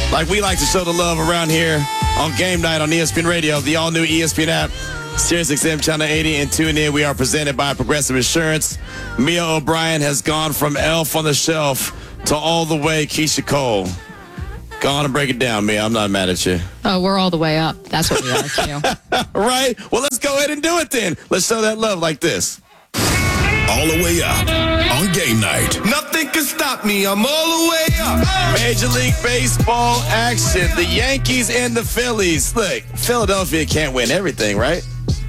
Like we like to show the love around here on Game Night on ESPN Radio, the all-new ESPN app, SiriusXM Channel 80, and tune in. We are presented by Progressive Insurance. Mia O'Brien has gone from Elf on the Shelf to all the way Keisha Cole. Go on and break it down, Mia. I'm not mad at you. Oh, we're all the way up. That's what we are, too. Right? Well, let's go ahead and do it then. Let's show that love like this. All the way up on Game Night. Nothing can stop me. I'm all the way up. Major League Baseball action. The Yankees and the Phillies. Look, Philadelphia can't win everything, right?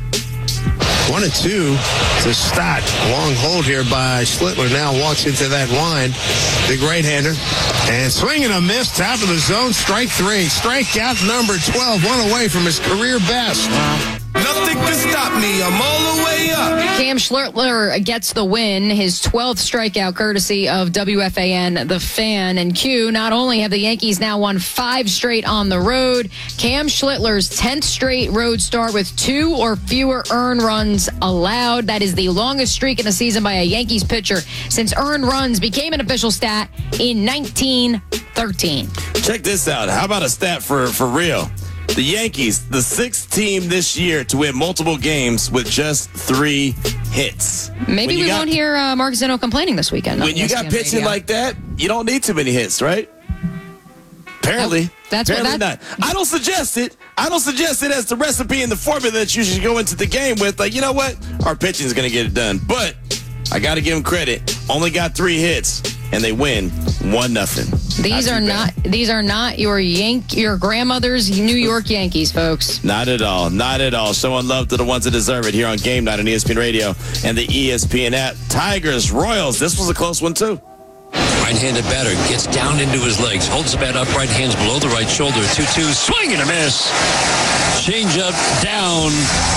1-2 to start. Long hold here by Schlittler. Now walks into that line. Big right-hander. And swing and a miss. Top of the zone. Strike 3. Strikeout number 12. One away from his career best. Nothing can stop me. I'm all the way up. Cam Schlittler gets the win, his 12th strikeout courtesy of WFAN, The Fan. And Q, not only have the Yankees now won 5 straight on the road, Cam Schlittler's 10th straight road start with 2 or fewer earned runs allowed. That is the longest streak in a season by a Yankees pitcher since earned runs became an official stat in 1913. Check this out. How about a stat for real? The Yankees, the 6th team this year to win multiple games with just 3 hits. Maybe we won't hear Mark Zeno complaining this weekend. When you got pitching like that, you don't need too many hits, right? Apparently. Apparently not. I don't suggest it. I don't suggest it as the recipe and the formula that you should go into the game with. Like, you know what? Our pitching is going to get it done. But I got to give them credit. Only got 3 hits, and they win 1-0. These are not your grandmother's New York Yankees, folks. Not at all. Not at all. Showing love to the ones that deserve it here on Game Night on ESPN Radio and the ESPN app. Tigers, Royals. This was a close one, too. Right-handed batter gets down into his legs, holds the bat upright, hands below the right shoulder. 2-2, swing and a miss. Change-up, down.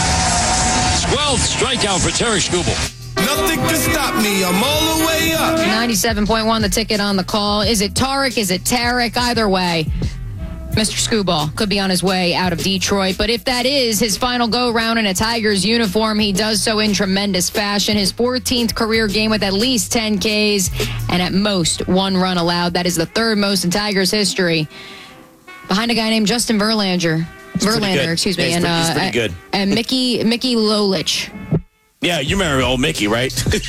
12th strikeout for Tarik Skubal. Nothing can stop me. I'm all the way up. 97.1 the ticket on the call. Is it Tarik? Is it Tarik? Either way, Mr. Skubal could be on his way out of Detroit. But if that is his final go-round in a Tigers uniform, he does so in tremendous fashion. His 14th career game with at least 10 Ks and at most 1 run allowed. That is the 3rd most in Tigers history. Behind a guy named Justin Verlander, excuse me, he's pretty good. And Mickey Lolich. Yeah, you remember old Mickey, right?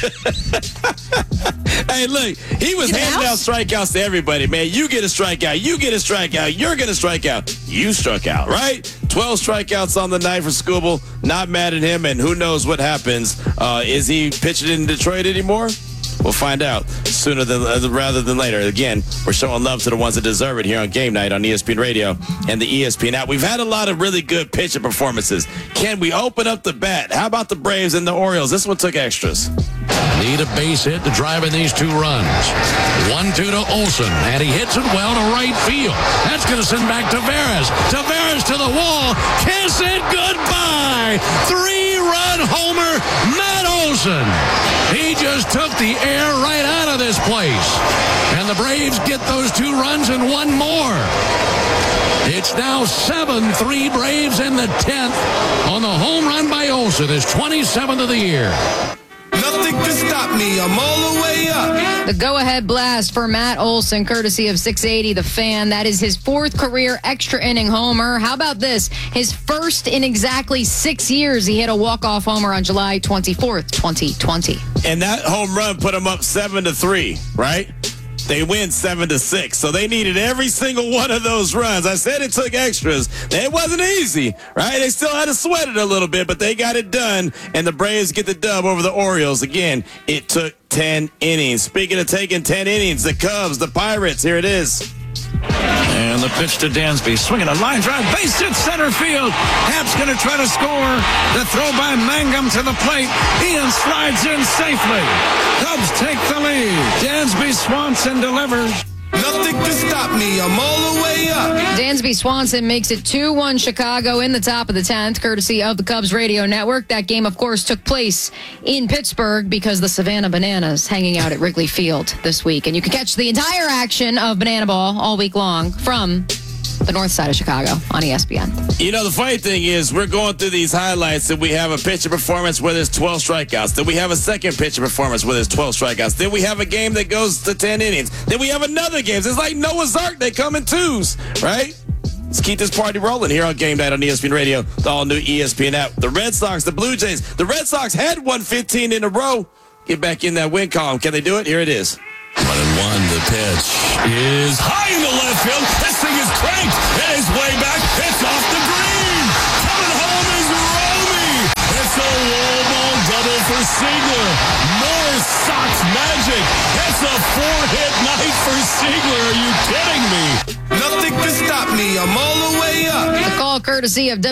Hey, look, he was handing out strikeouts to everybody, man. You get a strikeout. You get a strikeout. You're going to strike out. You struck out, right? 12 strikeouts on the night for Skubal. Not mad at him, and who knows what happens. Is he pitching in Detroit anymore? We'll find out sooner rather than later. Again, we're showing love to the ones that deserve it here on Game Night on ESPN Radio and the ESPN app. We've had a lot of really good pitching performances. Can we open up the bat? How about the Braves and the Orioles? This one took extras. Need a base hit to drive in these 2 runs. 1-2 to Olsen, and he hits it well to right field. That's going to send back Taveras. Taveras to the wall. Kiss it goodbye. 3-run homer, Matt Olsen. He just took the air right out of this place. And the Braves get those 2 runs and 1 more. It's now 7-3 Braves in the 10th on the home run by Olsen, his 27th of the year. Nothing can stop me. I'm all the way up. The go-ahead blast for Matt Olsen, courtesy of 680 The Fan. That is his 4th career extra inning homer. How about this? His first in exactly 6 years. He hit a walk-off homer on July 24th, 2020. And that home run put him up 7-3, right? They win 7-6. So they needed every single one of those runs. I said it took extras. It wasn't easy, right? They still had to sweat it a little bit, but they got it done. And the Braves get the dub over the Orioles. Again, it took 10 innings. Speaking of taking 10 innings, the Cubs, the Pirates, here it is. And the pitch to Dansby, swinging a line drive, base hit center field. Happ's going to try to score. The throw by Mangum to the plate. Ian slides in safely. Cubs take the lead. Dansby Swanson delivers. Nothing can stop me. I'm all the way up. Dansby Swanson makes it 2-1 Chicago in the top of the 10th, courtesy of the Cubs radio network. That game, of course, took place in Pittsburgh because the Savannah Bananas hanging out at Wrigley Field this week. And you can catch the entire action of Banana Ball all week long from the north side of Chicago on ESPN. You know, the funny thing is we're going through these highlights and we have a pitcher performance where there's 12 strikeouts. Then we have a second pitcher performance where there's 12 strikeouts. Then we have a game that goes to 10 innings. Then we have another game. It's like Noah's Ark. They come in twos, right? Let's keep this party rolling here on Game Night on ESPN Radio, the all-new ESPN app. The Red Sox, the Blue Jays. The Red Sox had won 15 in a row. Get back in that win column. Can they do it? Here it is. 1-1, the pitch is high in the left field. This thing is cranked. It is way back. It's off the green. Coming home is Romy. It's a wall ball double for Seigler. More Sox magic. It's a 4-hit night for Seigler. Are you kidding me? Nothing can stop me. I'm all the way up. The call courtesy of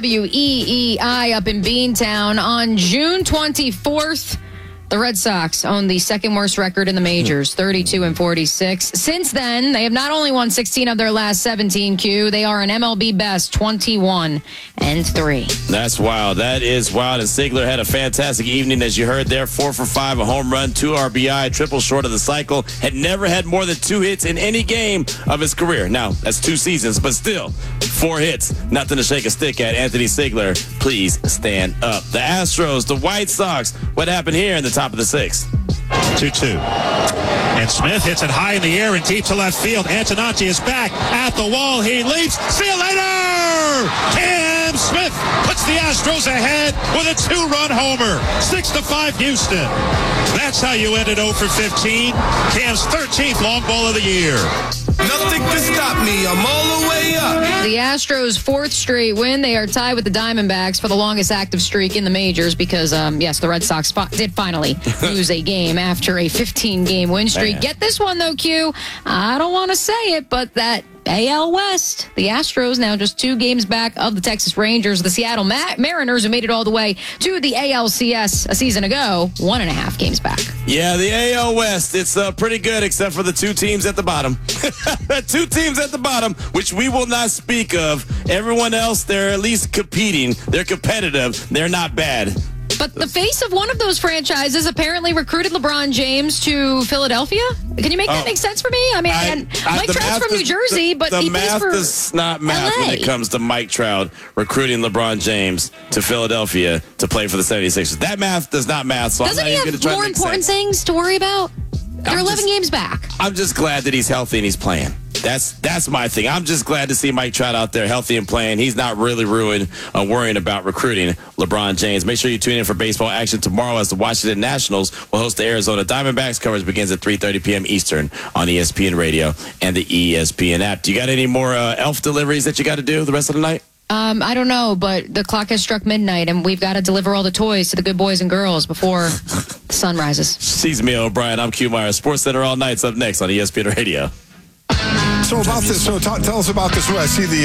WEEI up in Beantown on June 24th. The Red Sox own the second worst record in the majors, 32-46. Since then, they have not only won 16 of their last 17, they are an MLB best 21-3. That's wild. That is wild. And Seigler had a fantastic evening, as you heard there. 4 for 5, a home run, 2 RBI, triple short of the cycle. Had never had more than 2 hits in any game of his career. Now, that's 2 seasons, but still, 4 hits. Nothing to shake a stick at. Anthony Seigler, please stand up. The Astros, the White Sox. What happened here in the top of the 6th? 2-2. And Smith hits it high in the air and deep to left field. Antonacci is back at the wall. He leaps. See you later! Cam Smith puts the Astros ahead with a 2-run homer. 6-5 Houston. That's how you ended 0 for 15. Cam's 13th long ball of the year. Nothing can stop me. I'm all the way up. The Astros' 4th straight win. They are tied with the Diamondbacks for the longest active streak in the majors because, yes, the Red Sox did finally lose a game after a 15-game win streak. Man. Get this one, though, Q. I don't want to say it, but that AL West, the Astros now just 2 games back of the Texas Rangers. The Seattle Mariners, who made it all the way to the ALCS a season ago, 1.5 games back. Yeah, the AL West, it's pretty good except for the 2 teams at the bottom. 2 teams at the bottom, which we will not speak of. Everyone else, they're at least competing. They're competitive. They're not bad. But the face of one of those franchises apparently recruited LeBron James to Philadelphia. Can you make that make sense for me? I mean, Mike Trout's from New Jersey, but the he plays math for is not math LA. when it comes to Mike Trout recruiting LeBron James to Philadelphia to play for the 76ers. That math does not math, so Doesn't I'm not he even going have to try more to make important sense. things to worry about? They're 11 games back. I'm just glad that he's healthy and he's playing. That's my thing. I'm just glad to see Mike Trout out there healthy and playing. He's not really worrying about recruiting LeBron James. Make sure you tune in for baseball action tomorrow as the Washington Nationals will host the Arizona Diamondbacks. Coverage begins at 3:30 p.m. Eastern on ESPN Radio and the ESPN app. Do you got any more elf deliveries that you got to do the rest of the night? I don't know, but the clock has struck midnight, and we've got to deliver all the toys to the good boys and girls before the sun rises. She's Mia O'Brien. I'm Q Meyer. Sports Center all night's up next on ESPN Radio. So about this, tell us about this. I see the